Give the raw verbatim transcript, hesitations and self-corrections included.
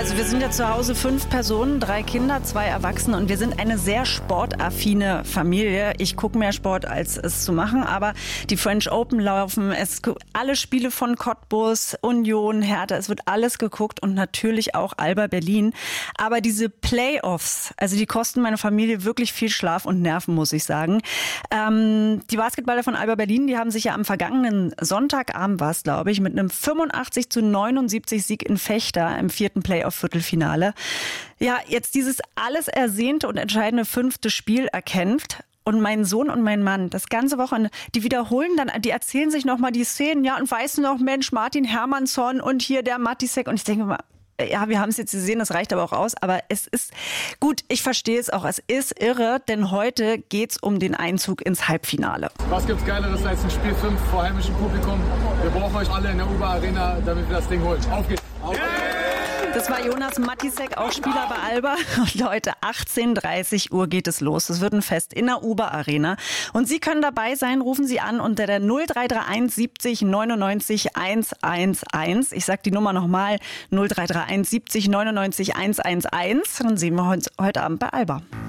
Also wir sind ja zu Hause fünf Personen, drei Kinder, zwei Erwachsene und wir sind eine sehr sportaffine Familie. Ich gucke mehr Sport, als es zu machen, aber die French Open laufen, es alle Spiele von Cottbus, Union, Hertha, es wird alles geguckt und natürlich auch Alba Berlin. Aber diese Playoffs, also die kosten meine Familie wirklich viel Schlaf und Nerven, muss ich sagen. Ähm, die Basketballer von Alba Berlin, die haben sich ja am vergangenen Sonntagabend, war es glaube ich, mit einem fünfundachtzig zu neunundsiebzig Sieg in Fechter im vierten Playoff-Viertelfinale. Ja, jetzt dieses alles ersehnte und entscheidende fünfte Spiel erkämpft. Und mein Sohn und mein Mann, das ganze Wochenende, die wiederholen dann, die erzählen sich nochmal die Szenen, ja, und weißt du noch, Mensch, Martin Hermannsson und hier der Matisek. Und ich denke mal, ja, wir haben es jetzt gesehen, das reicht aber auch aus. Aber es ist, gut, ich verstehe es auch, es ist irre, denn heute geht's um den Einzug ins Halbfinale. Was gibt's Geileres als ein Spiel fünf vor heimischem Publikum? Wir brauchen euch alle in der Uber Arena, damit wir das Ding holen. Auf geht's! Auf geht's! Das war Jonas Matisek, auch Spieler bei Alba. Und heute achtzehn Uhr dreißig geht es los. Das wird ein Fest in der Uber Arena. Und Sie können dabei sein, rufen Sie an unter der null drei drei eins siebzig neunundneunzig hundertelf. Ich sage die Nummer nochmal, null drei drei eins siebzig neunundneunzig hundertelf. Dann sehen wir uns heute Abend bei Alba.